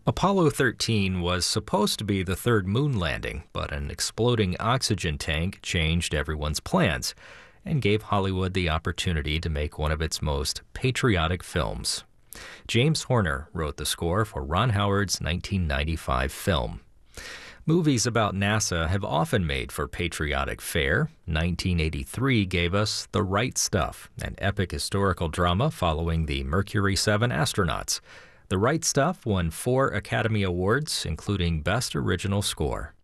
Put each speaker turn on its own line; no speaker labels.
Apollo 13 was supposed to be the third moon landing, but an exploding oxygen tank changed everyone's plans and gave Hollywood the opportunity to make one of its most patriotic films. James Horner wrote the score for Ron Howard's 1995 film. Movies about NASA have often made for patriotic fare. 1983 gave us The Right Stuff, an epic historical drama following the Mercury 7 astronauts. The Right Stuff won 4 Academy Awards, including Best Original Score.